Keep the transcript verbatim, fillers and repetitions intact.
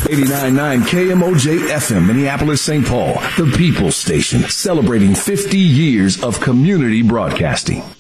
eighty-nine point nine K M O J F M, Minneapolis, Saint Paul, the People's Station, celebrating fifty years of community broadcasting.